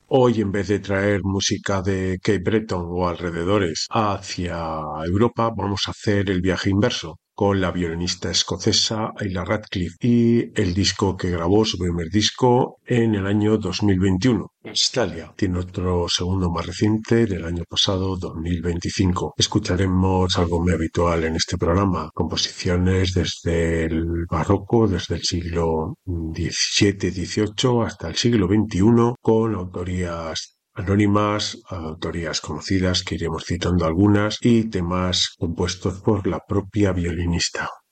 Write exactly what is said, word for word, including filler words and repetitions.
Hoy, en vez de traer música de Cape Breton o alrededores hacia Europa, vamos a hacer el viaje inverso con la violinista escocesa Ayla Radcliffe y el disco que grabó, su primer disco, en el año dos mil veintiuno. Australia tiene otro segundo más reciente del año pasado, dos mil veinticinco. Escucharemos algo muy habitual en este programa, composiciones desde el barroco, desde el siglo diecisiete dieciocho hasta el siglo veintiuno, con autorías anónimas, autorías conocidas, que iremos citando algunas, y temas compuestos por la propia violinista.